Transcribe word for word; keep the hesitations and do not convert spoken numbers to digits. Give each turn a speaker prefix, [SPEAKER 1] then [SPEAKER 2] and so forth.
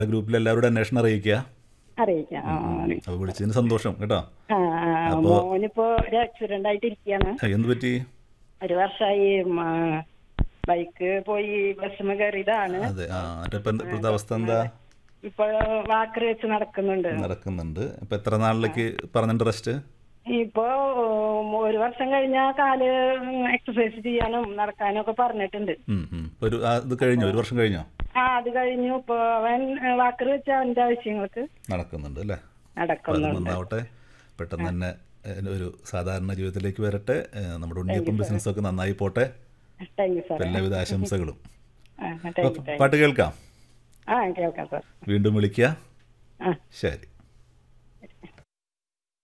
[SPEAKER 1] ഗ്രൂപ്പിൽ എല്ലാവരോടും അന്വേഷണം അറിയിക്കുക.
[SPEAKER 2] അറിയിക്കാം. ആ, ആ, അറിയിക്കാം.
[SPEAKER 1] അപ്പോൾ വിളിച്ചതിന് സന്തോഷം കേട്ടോ.
[SPEAKER 2] ആ, ആ,
[SPEAKER 1] അപ്പോ
[SPEAKER 2] മോനിപ്പോ ഒരു ആക്സിഡന്റ് ആയിട്ട് ഇരിക്കുകയാണ്.
[SPEAKER 1] ആ, എന്ത് പറ്റി?
[SPEAKER 2] ഒരു വർഷമായി ബൈക്ക് പോയി ബസ്സിന് കയറിയതാണ്.
[SPEAKER 1] അതെ. ആ എന്നിട്ട് ഇപ്പം ഇപ്പോഴത്തെ അവസ്ഥ എന്താ?
[SPEAKER 2] ഇപ്പൊ വാക്കർ വെച്ച് നടക്കുന്നുണ്ട്.
[SPEAKER 1] നടക്കുന്നുണ്ട്. ഇപ്പം എത്ര നാളിലേക്ക് പറഞ്ഞിട്ട് റെസ്റ്റ്?
[SPEAKER 2] ഇപ്പൊ ഒരു വർഷം കഴിഞ്ഞാൽ കാല് എക്സസൈസ് ചെയ്യാനും നടക്കാനും ഒക്കെ പറഞ്ഞിട്ടുണ്ട്.
[SPEAKER 1] ഉം, ഉം. ഒരു ആ, ഇത് കഴിഞ്ഞോ? ഒരു വർഷം കഴിഞ്ഞോ?
[SPEAKER 2] ആ, അത് കഴിഞ്ഞു. ഇപ്പൊ അവൻ വാക്കർ വെച്ച് അവന്റെ ആവശ്യങ്ങൾക്ക്
[SPEAKER 1] നടക്കുന്നുണ്ട് അല്ലേ? അപ്പം അത്
[SPEAKER 2] നടക്കുന്നുണ്ട്.
[SPEAKER 1] നന്നാവട്ടെ. പെട്ടെന്ന് തന്നെ ഏഹ്, ഒരു സാധാരണ ജീവിതത്തിലേക്ക് വരട്ടെ. ഏഹ്, നമ്മുടെ ഉണ്ണിയപ്പം ബിസിനസ്സൊക്കെ നന്നായി പോട്ടെ.
[SPEAKER 2] Thank you sir.
[SPEAKER 1] അപ്പം എല്ലാവിധ ആശംസകളും.
[SPEAKER 2] ആ, താങ്ക് യു,
[SPEAKER 1] അപ്പം
[SPEAKER 2] താങ്ക് യു.
[SPEAKER 1] പാട്ട് കേൾക്കാം.
[SPEAKER 2] ആ, കേൾക്കാം സാർ.
[SPEAKER 1] വീണ്ടും വിളിക്കുക.
[SPEAKER 2] ആ.
[SPEAKER 1] ശരി.